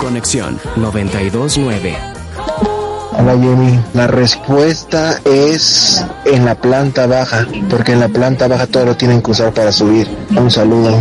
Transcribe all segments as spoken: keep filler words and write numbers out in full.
Conexión noventa y dos punto nueve. Hola Jenny, la respuesta es en la planta baja, porque en la planta baja todo lo tienen que usar para subir. Un saludo.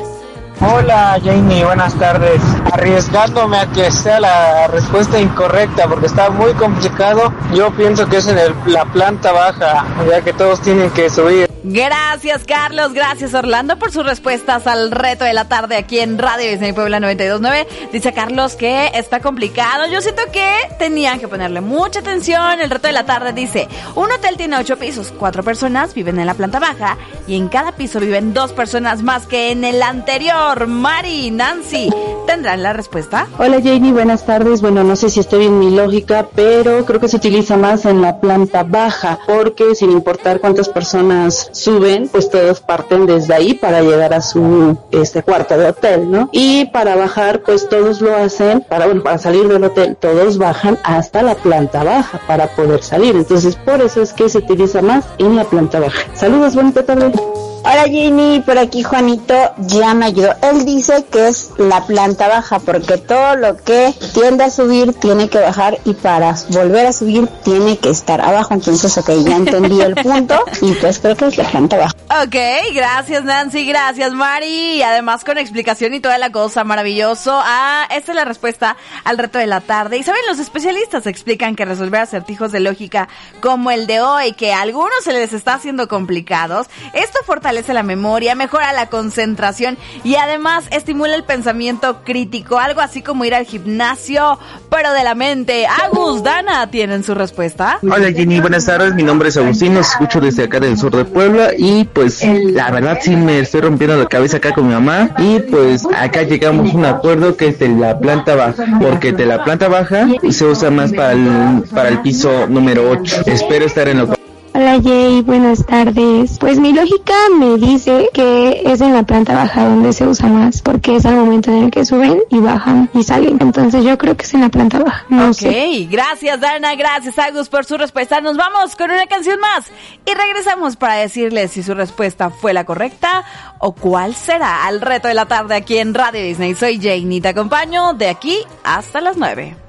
Hola Jenny, buenas tardes. Arriesgándome a que sea la respuesta incorrecta porque está muy complicado, yo pienso que es en el, la planta baja, ya que todos tienen que subir. Gracias Carlos, gracias Orlando por sus respuestas al reto de la tarde aquí en Radio Disney Puebla noventa y dos punto nueve. Dice Carlos que está complicado. Yo siento que tenían que ponerle mucha atención. El reto de la tarde dice: un hotel tiene ocho pisos, cuatro personas viven en la planta baja y en cada piso viven dos personas más que en el anterior. Mari, Nancy, ¿tendrán la respuesta? Hola Jenny, buenas tardes. Bueno, no sé si estoy en mi lógica, pero creo que se utiliza más en la planta baja, porque sin importar cuántas personas suben, pues todos parten desde ahí para llegar a su este cuarto de hotel, ¿no? Y para bajar, pues todos lo hacen, para bueno, para salir del hotel, todos bajan hasta la planta baja para poder salir. Entonces, por eso es que se utiliza más en la planta baja. Saludos, bonita tarde. Hola Jenny, por aquí Juanito ya me ayudó. Él dice que es la planta baja porque todo lo que tiende a subir tiene que bajar y para volver a subir tiene que estar abajo. Entonces, ok, ya entendí el punto y pues creo que es la planta baja. Ok, gracias Nancy, gracias Mari. Y además con explicación y toda la cosa, maravilloso. Ah, esta es la respuesta al reto de la tarde. Y saben, los especialistas explican que resolver acertijos de lógica como el de hoy, que a algunos se les está haciendo complicados, esto fortalece la memoria, mejora la concentración y además estimula el pensamiento crítico, algo así como ir al gimnasio, pero de la mente. Agus, Dana, ¿tienen su respuesta? Hola Jenny, buenas tardes, mi nombre es Agustín, los escucho desde acá del sur de Puebla y pues la verdad sí me estoy rompiendo la cabeza acá con mi mamá y pues acá llegamos a un acuerdo que es de la planta baja, porque de la planta baja se usa más para el, para el piso número ocho. Espero estar en lo... Hola Jay, buenas tardes. Pues mi lógica me dice que es en la planta baja donde se usa más, porque es al momento en el que suben y bajan y salen. Entonces yo creo que es en la planta baja. No ok, sé. Gracias Dana, gracias Agus por su respuesta. Nos vamos con una canción más y regresamos para decirles si su respuesta fue la correcta o cuál será al reto de la tarde aquí en Radio Disney. Soy Jane y te acompaño de aquí hasta las nueve.